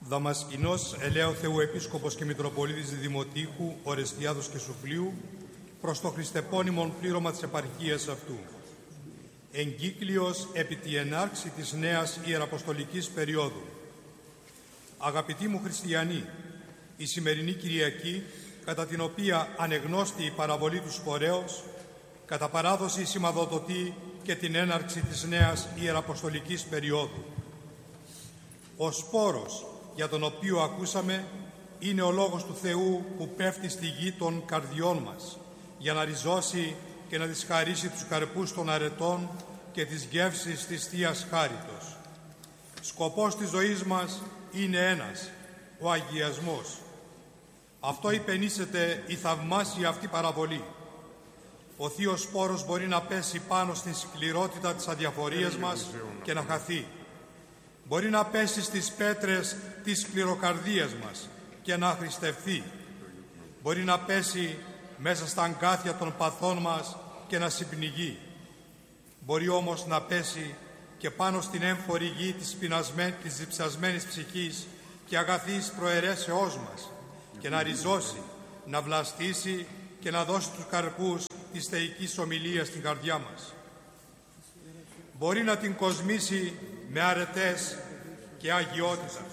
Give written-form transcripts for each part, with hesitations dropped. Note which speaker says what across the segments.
Speaker 1: Δαμασκηνός Ελαίου Θεού Επίσκοπος και Μητροπολίτης Δημοτήχου, Ορεστιάδος και Σουφλίου, προς το χριστεπώνυμον πλήρωμα της επαρχίας αυτού. Εγκύκλιος επί τη ενάρξη της νέας ιεραποστολικής περίοδου. Αγαπητοί μου χριστιανοί, η σημερινή Κυριακή, κατά την οποία ανεγνώστη η παραβολή του Σπορέως, κατά παράδοση σημαδοδοτεί και την έναρξη της νέας ιεραποστολικής περίοδου. Ο σπόρος για τον οποίο ακούσαμε είναι ο Λόγος του Θεού που πέφτει στη γη των καρδιών μας για να ριζώσει και να της χαρίσει τους καρπούς των αρετών και τις γεύσεις της Θείας Χάριτος. Σκοπός της ζωής μας είναι ένας, ο αγιασμός. Αυτό υπενήσεται η θαυμάσια αυτή παραβολή. Ο θείος σπόρος μπορεί να πέσει πάνω στην σκληρότητα της αδιαφορίας μας και να χαθεί. Μπορεί να πέσει στις πέτρες της σκληροκαρδίας μας και να αχρηστευθεί. Μπορεί να πέσει μέσα στα αγκάθια των παθών μας και να συμπνιγεί. Μπορεί όμως να πέσει και πάνω στην έμφορη γη της διψασμένης ψυχής και αγαθής προαιρέσεώς μας και να ριζώσει, να βλαστήσει και να δώσει τους καρπούς της θεϊκής ομιλίας στην καρδιά μας. Μπορεί να την κοσμήσει με αρετές και αγιότητα.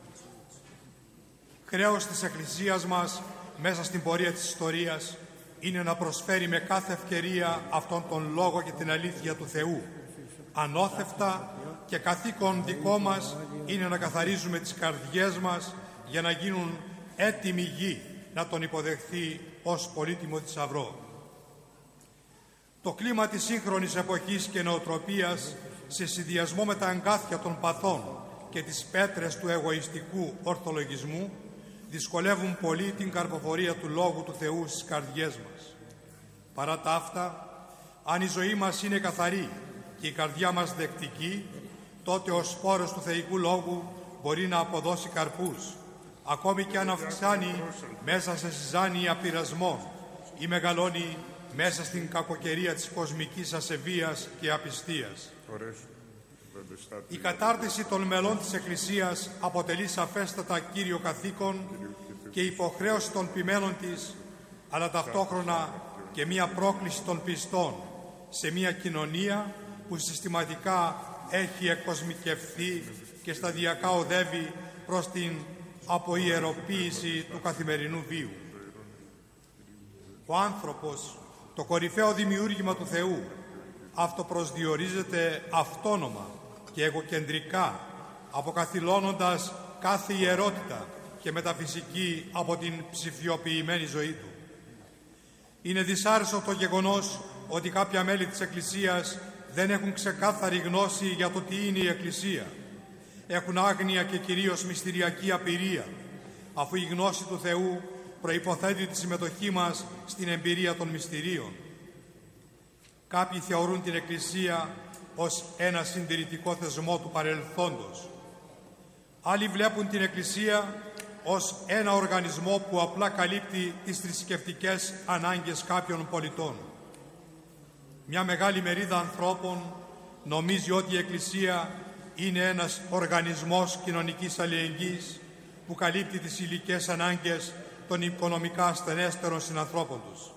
Speaker 1: Χρέος της Εκκλησίας μας μέσα στην πορεία της ιστορίας είναι να προσφέρει με κάθε ευκαιρία αυτόν τον λόγο και την αλήθεια του Θεού. Ανώθευτα και καθήκον δικό μας είναι να καθαρίζουμε τις καρδιές μας για να γίνουν έτοιμη γη να τον υποδεχθεί ως πολύτιμο θησαυρό. Το κλίμα της σύγχρονης εποχής και νοοτροπίας, σε συνδυασμό με τα αγκάθια των παθών και τις πέτρες του εγωιστικού ορθολογισμού, δυσκολεύουν πολύ την καρποφορία του Λόγου του Θεού στις καρδιές μας. Παρά τα αυτά, αν η ζωή μας είναι καθαρή και η καρδιά μας δεκτική, τότε ο σπόρος του θεϊκού Λόγου μπορεί να αποδώσει καρπούς, ακόμη και αν αυξάνει μέσα σε συζάνια πειρασμών ή μεγαλώνει μέσα στην κακοκαιρία της κοσμικής ασεβίας και απιστίας. Η κατάρτιση των μελών της Εκκλησίας αποτελεί σαφέστατα κύριο καθήκον και υποχρέωση των ποιμένων της, αλλά ταυτόχρονα και μία πρόκληση των πιστών σε μία κοινωνία που συστηματικά έχει εκκοσμικευθεί και σταδιακά οδεύει προς την αποϊεροποίηση του καθημερινού βίου. Ο άνθρωπος, το κορυφαίο δημιούργημα του Θεού, αυτοπροσδιορίζεται αυτόνομα και εγωκεντρικά, αποκαθιλώνοντας κάθε ιερότητα και μεταφυσική από την ψηφιοποιημένη ζωή του. Είναι δυσάρεστο το γεγονός ότι κάποια μέλη της Εκκλησίας δεν έχουν ξεκάθαρη γνώση για το τι είναι η Εκκλησία. Έχουν άγνοια και κυρίως μυστηριακή απειρία, αφού η γνώση του Θεού προϋποθέτει τη συμμετοχή μας στην εμπειρία των μυστηρίων. Κάποιοι θεωρούν την Εκκλησία ως ένα συντηρητικό θεσμό του παρελθόντος. Άλλοι βλέπουν την Εκκλησία ως ένα οργανισμό που απλά καλύπτει τις θρησκευτικές ανάγκες κάποιων πολιτών. Μια μεγάλη μερίδα ανθρώπων νομίζει ότι η Εκκλησία είναι ένας οργανισμός κοινωνικής αλληλεγγύης που καλύπτει τις υλικές ανάγκες των οικονομικά ασθενέστερων συνανθρώπων τους.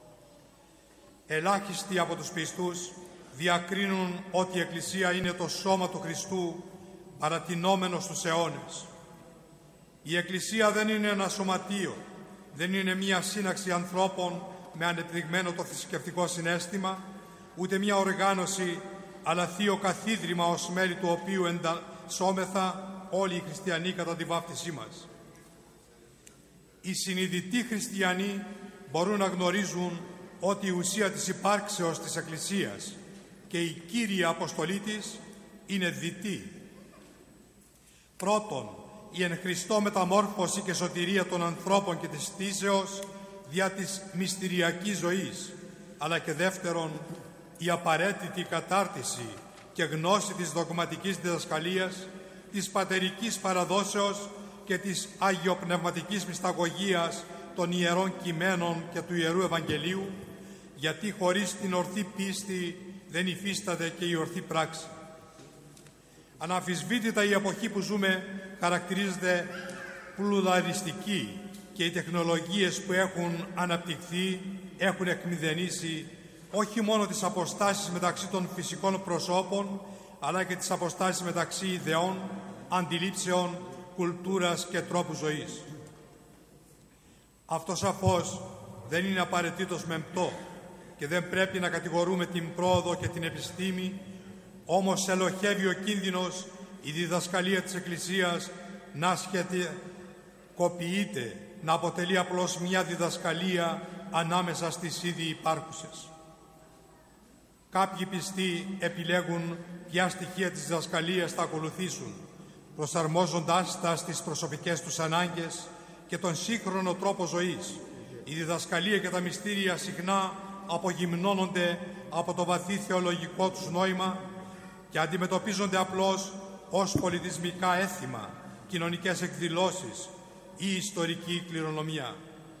Speaker 1: Ελάχιστοι από τους πιστούς διακρίνουν ότι η Εκκλησία είναι το σώμα του Χριστού παρατηνόμενο στους αιώνες. Η Εκκλησία δεν είναι ένα σωματείο, δεν είναι μία σύναξη ανθρώπων με ανεπτυγμένο το θρησκευτικό συναίσθημα, ούτε μία οργάνωση, αλλά θείο καθίδρυμα ως μέλη του οποίου εντασσόμεθα όλοι οι χριστιανοί κατά τη βάφτισή μας. Οι συνειδητοί χριστιανοί μπορούν να γνωρίζουν ότι η ουσία της υπάρξεως της Εκκλησίας και η κύρια αποστολή της είναι διτή. Πρώτον, η εν Χριστώ μεταμόρφωση και σωτηρία των ανθρώπων και της κτήσεως δια της μυστηριακής ζωής, αλλά και δεύτερον, η απαραίτητη κατάρτιση και γνώση της δογματικής διδασκαλίας, της πατερικής παραδόσεως και της αγιοπνευματικής μυσταγωγίας των Ιερών Κειμένων και του Ιερού Ευαγγελίου, γιατί χωρίς την ορθή πίστη δεν υφίσταται και η ορθή πράξη. Αναμφισβήτητα η εποχή που ζούμε χαρακτηρίζεται πλουραλιστική και οι τεχνολογίες που έχουν αναπτυχθεί έχουν εκμηδενήσει όχι μόνο τις αποστάσεις μεταξύ των φυσικών προσώπων, αλλά και τις αποστάσεις μεταξύ ιδεών, αντιλήψεων, κουλτούρας και τρόπου ζωής. Αυτό σαφώς δεν είναι απαραίτητος μεμπτό και δεν πρέπει να κατηγορούμε την πρόοδο και την επιστήμη, όμως ελοχεύει ο κίνδυνος η διδασκαλία της Εκκλησίας να σχετικοποιείται, να αποτελεί απλώς μια διδασκαλία ανάμεσα στις ήδη υπάρχουσες. Κάποιοι πιστοί επιλέγουν ποια στοιχεία της διδασκαλίας θα ακολουθήσουν, προσαρμόζοντάς τα στις προσωπικές τους ανάγκες και τον σύγχρονο τρόπο ζωής. Η διδασκαλία και τα μυστήρια συχνά απογυμνώνονται από το βαθύ θεολογικό τους νόημα και αντιμετωπίζονται απλώς ως πολιτισμικά έθιμα, κοινωνικές εκδηλώσεις ή ιστορική κληρονομιά.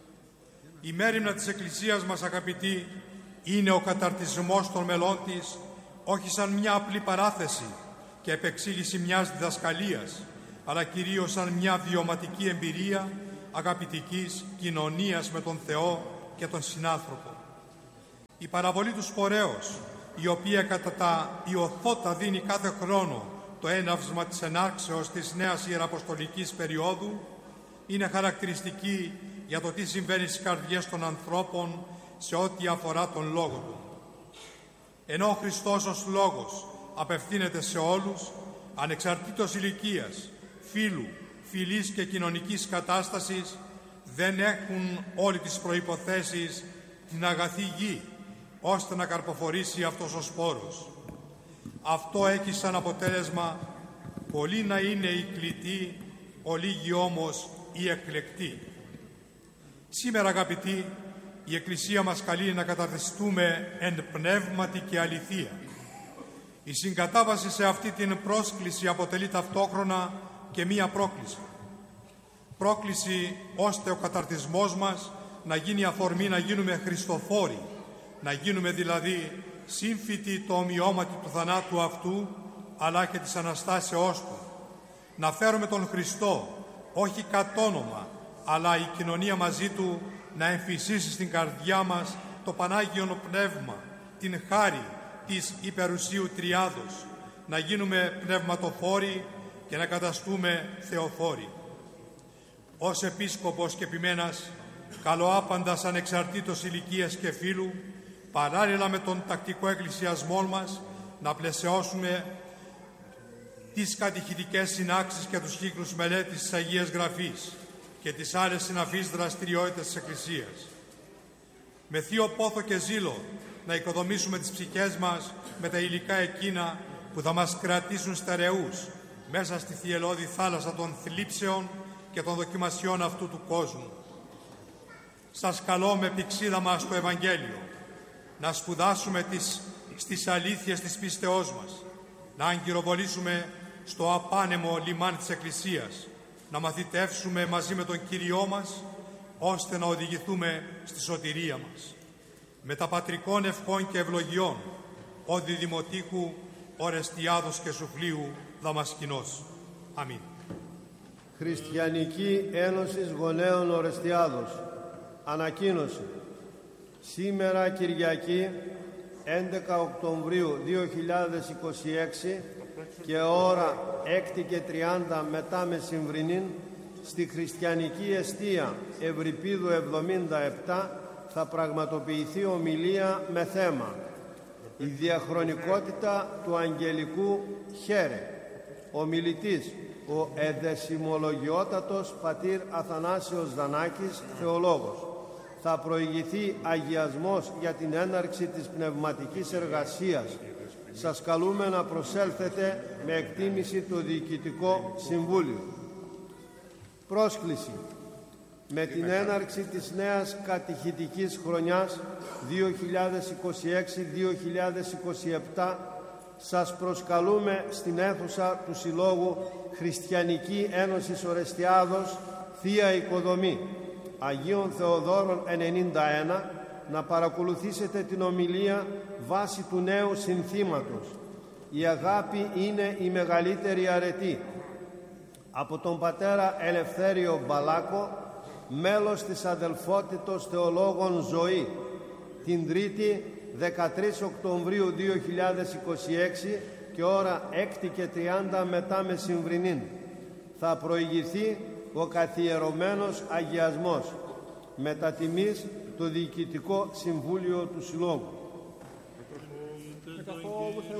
Speaker 1: Η μέριμνα της Εκκλησίας μας, αγαπητοί, είναι ο καταρτισμός των μελών της, όχι σαν μια απλή παράθεση και επεξήγηση μιας διδασκαλίας, αλλά κυρίως σαν μια βιωματική εμπειρία αγαπητικής κοινωνίας με τον Θεό και τον συνάνθρωπο. Η παραβολή του Σπορέως, η οποία κατά τα Ιωθώτα δίνει κάθε χρόνο το έναυσμα της ενάρξεως της νέας ιεραποστολικής περίοδου, είναι χαρακτηριστική για το τι συμβαίνει στις καρδιές των ανθρώπων σε ό,τι αφορά τον Λόγο Του. Ενώ ο Χριστός ως Λόγος απευθύνεται σε όλους, ανεξαρτήτως ηλικίας, φύλου, φυλής και κοινωνικής κατάστασης, δεν έχουν όλοι τις προϋποθέσεις την αγαθή γη, ώστε να καρποφορήσει αυτός ο σπόρος. Αυτό έχει σαν αποτέλεσμα πολλοί να είναι οι κλητοί, ολίγοι όμως οι εκλεκτοί. Σήμερα, αγαπητοί, η Εκκλησία μας καλεί να καταρτιστούμε εν πνεύματι και αληθεία. Η συγκατάβαση σε αυτή την πρόσκληση αποτελεί ταυτόχρονα και μία πρόκληση. Πρόκληση ώστε ο καταρτισμός μας να γίνει αφορμή να γίνουμε χριστοφόροι, να γίνουμε δηλαδή σύμφυτοι το ομοιώματι του θανάτου αυτού, αλλά και της Αναστάσεώς Του. Να φέρουμε τον Χριστό, όχι κατ' όνομα, αλλά η κοινωνία μαζί Του να εμφυσίσει στην καρδιά μας το Πανάγιον Πνεύμα, την χάρη της υπερουσίου Τριάδος, να γίνουμε πνευματοφόροι και να καταστούμε θεοφόροι. Ως Επίσκοπος και Επιμένας, καλοάπαντας ανεξαρτήτως ηλικίας και φύλου, παράλληλα με τον τακτικό εκκλησιασμό μας, να πλαισιώσουμε τις κατηχητικές συνάξεις και τους κύκλους μελέτης της Αγίας Γραφής και τις άλλες συναφείς δραστηριότητες της Εκκλησίας. Με θείο πόθο και ζήλο να οικοδομήσουμε τις ψυχές μας με τα υλικά εκείνα που θα μας κρατήσουν στερεούς μέσα στη θυελλώδη θάλασσα των θλίψεων και των δοκιμασιών αυτού του κόσμου. Σας καλώ με πηξίδα μας το Ευαγγέλιο, να σπουδάσουμε στις αλήθειες της πίστεώς μας, να αγκυροβολήσουμε στο απάνεμο λιμάνι της Εκκλησίας, να μαθητεύσουμε μαζί με τον Κύριό μας, ώστε να οδηγηθούμε στη σωτηρία μας. Με τα πατρικών ευχών και ευλογιών, ο Διδημοτήχου, Ορεστιάδος και Σουφλίου Δαμασκηνός. Αμήν.
Speaker 2: Χριστιανική Ένωση Γονέων Ορεστιάδος. Ανακοίνωση. Σήμερα Κυριακή 11 Οκτωβρίου 2026 και ώρα 6 και 30 μετά μεσημβρινήν στη Χριστιανική Εστία Ευρυπίδου 77 θα πραγματοποιηθεί ομιλία με θέμα «Η διαχρονικότητα του Αγγελικού Χέρε». Ομιλητής ο εδεσιμολογιότατος πατήρ Αθανάσιος Δανάκης, θεολόγος. Θα προηγηθεί αγιασμός για την έναρξη της πνευματικής εργασίας. Σας καλούμε να προσέλθετε με εκτίμηση το Διοικητικό Συμβούλιο. Πρόσκληση. Με την έναρξη της νέας κατηχητικής χρονιάς 2026-2027 σας προσκαλούμε στην αίθουσα του Συλλόγου Χριστιανική Ένωση Ορεστιάδος Θεία Οικοδομή Αγίων Θεοδόρων 91 να παρακολουθήσετε την ομιλία βάσει του νέου συνθήματος Η αγάπη είναι η μεγαλύτερη αρετή. Από τον πατέρα Ελευθέριο Μπαλάκο, μέλος της Αδελφότητος Θεολόγων Ζωή, την Τρίτη 13 Οκτωβρίου 2026 και ώρα 6 και 30 μετά μεσημβρινήν. Θα προηγηθεί ο καθιερωμένος αγιασμός. Μετά τιμής το Διοικητικό Συμβούλιο του Συλλόγου.